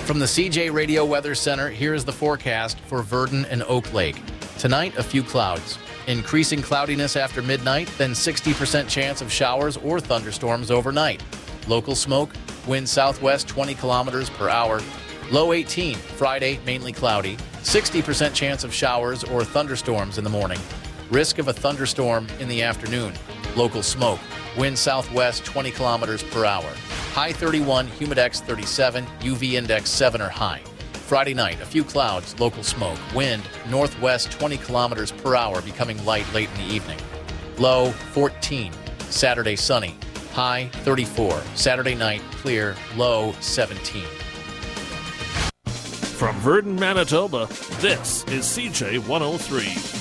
From the CJ Radio Weather Center, here is the forecast for Verdon and Oak Lake. Tonight, a few clouds. Increasing cloudiness after midnight, then 60% chance of showers or thunderstorms overnight. Local smoke, wind southwest 20 kilometers per hour. Low 18, Friday, mainly cloudy. 60% chance of showers or thunderstorms in the morning. Risk of a thunderstorm in the afternoon. Local smoke, wind southwest 20 kilometers per hour. High 31, humidex 37, UV index 7 or high. Friday night, a few clouds, local smoke. Wind northwest 20 kilometers per hour, becoming light late in the evening. Low 14. Saturday sunny. High 34. Saturday night clear. Low 17. From Verdon, Manitoba, this is CJ 103.